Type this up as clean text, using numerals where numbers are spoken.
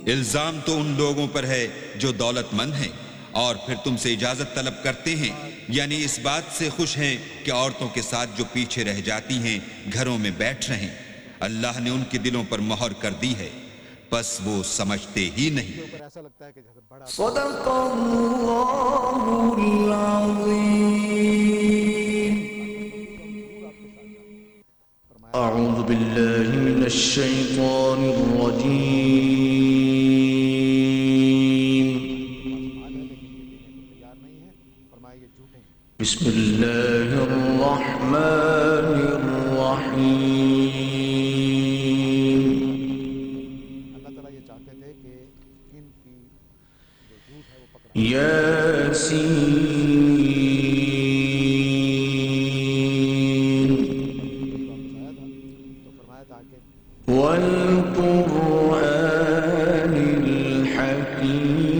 الزام تو ان لوگوں پر ہے جو دولت مند ہیں اور پھر تم سے اجازت طلب کرتے ہیں، یعنی اس بات سے خوش ہیں کہ عورتوں کے ساتھ جو پیچھے رہ جاتی ہیں گھروں میں بیٹھ رہیں۔ اللہ نے ان کے دلوں پر مہر کر دی ہے، بس وہ سمجھتے ہی نہیں۔ صدق اللہ العظیم۔ اعوذ باللہ من الشیطان الرجیم۔ بسم اللہ الرحمن الرحیم۔ یاسین والقرآن الحکیم۔